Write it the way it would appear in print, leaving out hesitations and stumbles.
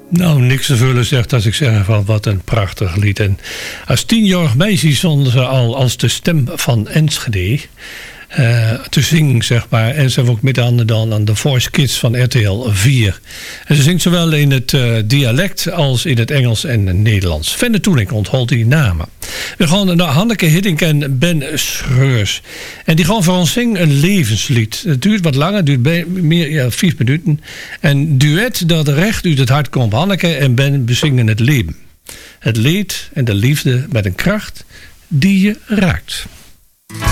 Nou, niks te vullen zegt als ik zeg van wat een prachtig lied. En als 10-jarig meisje stonden ze al als de stem van Enschede te zingen, zeg maar. En ze hebben ook met handen dan aan de Voice Kids van RTL 4. En ze zingt zowel in het dialect als in het Engels en het Nederlands. Vende Toeling ontholt die namen. We gaan naar Hanneke Hiddink en Ben Schreurs. En die gaan voor ons zingen een levenslied. Het duurt wat langer, het duurt meer 4 minuten. En duet dat recht uit het hart komt. Hanneke en Ben bezingen het leven. Het leed en de liefde met een kracht die je raakt.